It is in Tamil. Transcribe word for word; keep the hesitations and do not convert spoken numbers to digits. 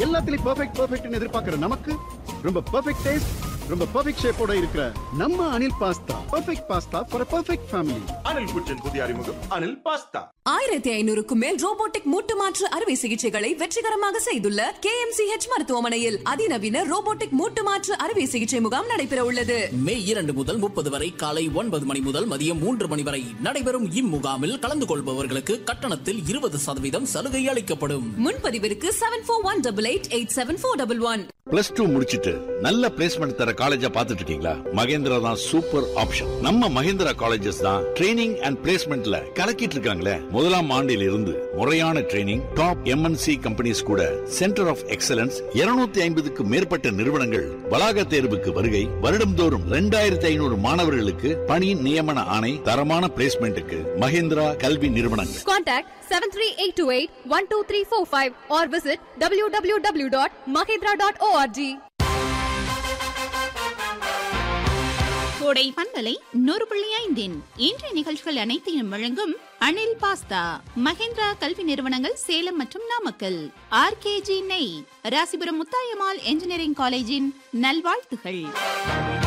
எல்லாத்துலயும் பெர்ஃபெக்ட் பெர்ஃபெக்ட்னு எதிர்பார்க்கிற நமக்கு ரொம்ப பெர்ஃபெக்ட் டேஸ்ட், ரொம்ப பெர்ஃபெக்ட் ஷேப்போட இருக்கிற நம்ம Anil pasta. Perfect pasta for perfect family. Anil குச்சின் புதிய அறிமுகம் அனில் பாஸ்தா. ஆயிரத்தி ஐநூறுக்கும் மேல் ரோபோட்டிக் மூட்டு மாற்று அறுவை சிகிச்சைகளை வெற்றிகரமாக செய்துள்ள கே எம் சி ஹெச் மருத்துவமனையில் அதிநவீன ரோபோட்டிக் மூட்டு மாற்று அறுவை சிகிச்சை முகாம் நடைபெற உள்ளது. மே இரண்டு முதல் முப்பது வரை காலை ஒன்பது மணி முதல் மதியம் மூன்று மணி வரை நடைபெறும் இம்முகாமில் கலந்து கொள்பவர்களுக்கு கட்டணத்தில் இருபது சதவீதம் சலுகை அளிக்கப்படும். முன்பதிவிற்கு seven four one double eight eight seven four double one. Plus two முடிச்சிட்டு நல்ல பிளேஸ்மெண்ட் தர காலேஜா பாத்துட்டு இருக்கீங்களா? மகேந்திரா தான் சூப்பர் ஆப்ஷன். நம்ம மகேந்திரா காலேஜஸ் தான் ட்ரைனிங் அண்ட் பிளேஸ்மெண்ட்ல கலக்கிட்டு இருக்காங்களே. முதலாம் ஆண்டில் இருந்து முறையான training, top M N C companies கூட சென்டர் ஆஃப் எக்ஸலன்ஸ், இருநூத்தி ஐம்பதுக்கு மேற்பட்ட நிறுவனங்கள் வளாக தேர்வுக்கு வருகை, வருடம்தோறும் இரண்டாயிரத்தி ஐநூறு மாணவர்களுக்கு பணி நியமன ஆணை, தரமான பிளேஸ்மெண்ட்டுக்கு மகேந்திரா கல்வி நிறுவனங்கள். Contact seven three eight two eight one two three four five or visit w w w dot mahindra dot org. கோடை பண்பலை நூறு புள்ளி ஐந்தின் இன்றைய நிகழ்ச்சிகள் அனைத்தையும் வழங்கும் அனில் பாஸ்தா, மகேந்திரா கல்வி நிறுவனங்கள் சேலம் மற்றும் நாமக்கல், ஆர் கே ஜி நெய், ராசிபுரம் முத்தாயம்மாள் என்ஜினியரிங் காலேஜின் நல்வாழ்த்துகள்.